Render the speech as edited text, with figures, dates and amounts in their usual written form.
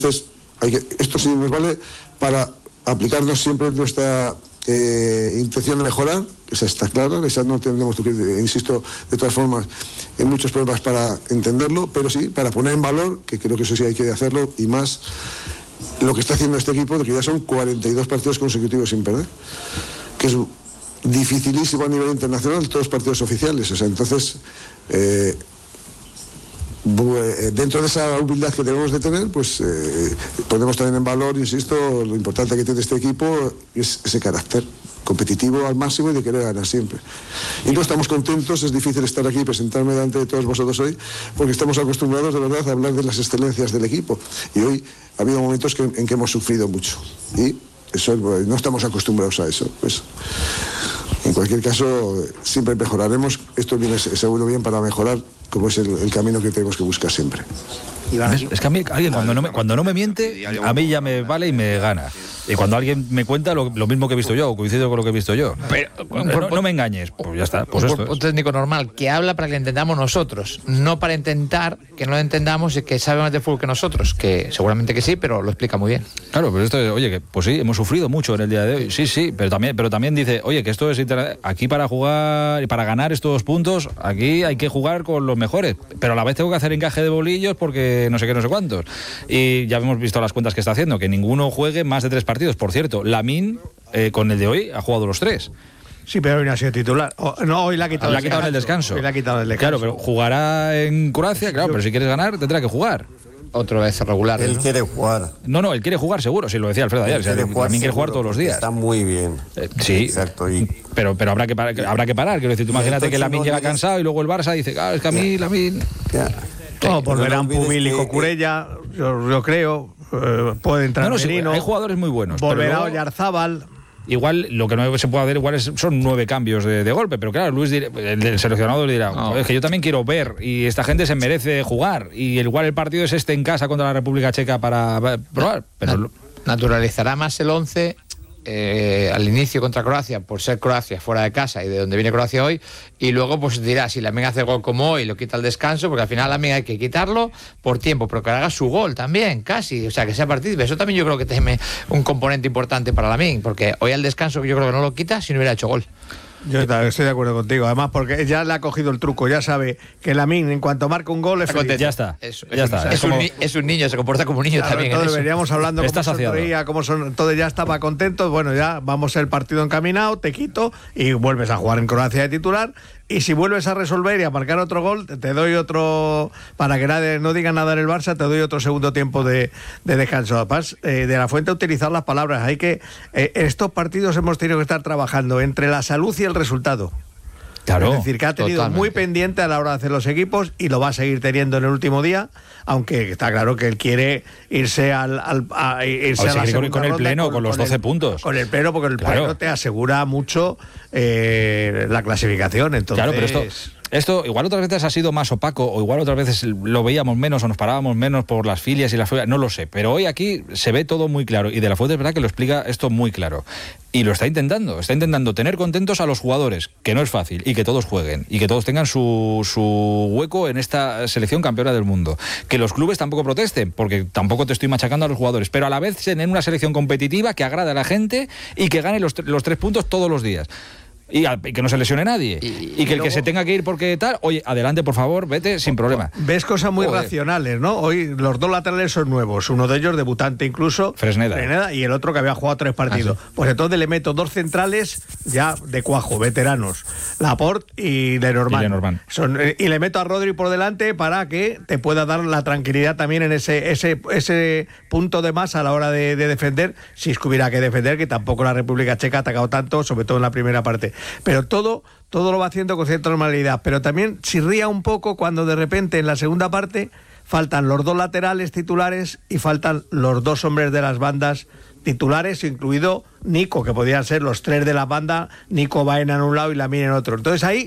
Entonces, esto sí nos vale para aplicarnos siempre nuestra intención de mejorar, esa está clara, esa no tendremos que, insisto, de todas formas, en muchos problemas para entenderlo, pero sí para poner en valor, que creo que eso sí hay que hacerlo, y más lo que está haciendo este equipo, de que ya son 42 partidos consecutivos sin perder, que es dificilísimo a nivel internacional, todos los partidos oficiales. O sea, entonces, dentro de esa humildad que debemos de tener, pues podemos tener en valor, insisto, lo importante que tiene este equipo es ese carácter competitivo al máximo y de querer ganar siempre. Y no estamos contentos, es difícil estar aquí y presentarme delante de todos vosotros hoy, porque estamos acostumbrados de verdad a hablar de las excelencias del equipo. Y hoy ha habido momentos en que hemos sufrido mucho. Y eso, no estamos acostumbrados a eso. Pues, en cualquier caso, siempre mejoraremos. Esto viene seguro bien para mejorar, como es el camino que tenemos que buscar siempre. Es que a mí, alguien cuando no me miente, a mí ya me vale y me gana. Y cuando alguien me cuenta lo mismo que he visto yo, o coincido con lo que he visto yo. Pero no me engañes, pues ya está. Pues esto un técnico normal que habla para que le entendamos nosotros, no para intentar que no lo entendamos y que sabe más de fútbol que nosotros, que seguramente que sí, pero lo explica muy bien. Claro, pero esto es, oye, que pues sí, hemos sufrido mucho en el día de hoy, sí, pero también dice, oye, que esto es aquí para jugar y para ganar estos puntos, aquí hay que jugar con los mejores, pero a la vez tengo que hacer encaje de bolillos porque no sé qué, no sé cuántos. Y ya hemos visto las cuentas que está haciendo, que ninguno juegue más de 3 partidos. Por cierto, Lamine, con el de hoy, ha jugado los 3. Sí, pero hoy no ha sido titular. Hoy le ha quitado en el descanso. Hoy le ha quitado el descanso. Claro, pero jugará en Croacia, claro, pero si quieres ganar, tendrá que jugar. Otra vez regular. Él quiere jugar. No, él quiere jugar seguro, sí, lo decía Alfredo ayer. También quiere jugar todos los días. Está muy bien. Sí, exacto. Pero habrá que parar. Quiero decir, tú imagínate que Lamine llega cansado y luego el Barça dice, es que a mí Lamine... No, volverán Pubil y Cucurella, yo creo. Puede entrar Merino. Hay jugadores muy buenos. Volverá Oyarzábal. Igual lo que no se puede hacer son 9 cambios de golpe, pero claro, Luis el seleccionado le dirá, es que yo también quiero ver y esta gente se merece jugar y igual el partido es en casa contra la República Checa para probar, pero naturalizará más el 11 al inicio contra Croacia, por ser Croacia fuera de casa y de donde viene Croacia hoy, y luego pues dirá, si Lamine hace gol como hoy, lo quita el descanso, porque al final Lamine hay que quitarlo por tiempo, pero que haga su gol también, casi, o sea, que sea partícipe. Eso también yo creo que tiene un componente importante para Lamine, porque hoy al descanso yo creo que no lo quita si no hubiera hecho gol. Yo estoy de acuerdo contigo, además porque ya le ha cogido el truco, ya sabe que Lamine en cuanto marca un gol es feliz. Ya está. Es un niño, se comporta como un niño, claro, también. Entonces veníamos hablando cómo entonces ya estaba contento, bueno, ya vamos el partido encaminado, te quito y vuelves a jugar en Croacia de titular. Y si vuelves a resolver y a marcar otro gol, te doy otro, para que nadie no diga nada en el Barça, te doy otro segundo tiempo de descanso. Además, de la Fuente utilizar las palabras. Hay que, estos partidos hemos tenido que estar trabajando entre la salud y el resultado. Claro, es decir, que ha tenido muy pendiente a la hora de hacer los equipos y lo va a seguir teniendo en el último día, aunque está claro que él quiere irse a la segunda con el pleno, con los 12 puntos. Con el pleno, porque el pleno te asegura mucho la clasificación. Entonces... Claro, pero esto igual otras veces ha sido más opaco, o igual otras veces lo veíamos menos o nos parábamos menos por las filias y las filias, no lo sé, pero hoy aquí se ve todo muy claro y De la Fuente es verdad que lo explica esto muy claro y lo está intentando tener contentos a los jugadores, que no es fácil, y que todos jueguen y que todos tengan su hueco en esta selección campeona del mundo, que los clubes tampoco protesten, porque tampoco te estoy machacando a los jugadores, pero a la vez tener una selección competitiva que agrade a la gente y que gane los 3 puntos todos los días. Y que no se lesione nadie. Y que el que se tenga que ir porque tal, oye, adelante, por favor, vete sin problema. Ves cosas muy racionales, ¿no? Hoy los 2 laterales son nuevos, uno de ellos debutante incluso, Fresneda, y el otro que había jugado 3 partidos. Sí. Pues entonces le meto 2 centrales ya de cuajo, veteranos, Laporte y Lenormand. Y le meto a Rodri por delante para que te pueda dar la tranquilidad también en ese punto de más a la hora de defender, si es que hubiera que defender, que tampoco la República Checa ha atacado tanto, sobre todo en la primera parte. Pero todo lo va haciendo con cierta normalidad, pero también chirría un poco cuando de repente en la segunda parte faltan los 2 laterales titulares y faltan los 2 hombres de las bandas titulares, incluido Nico, que podían ser los 3 de la banda, Nico Baena en un lado y Lamine en otro. Entonces ahí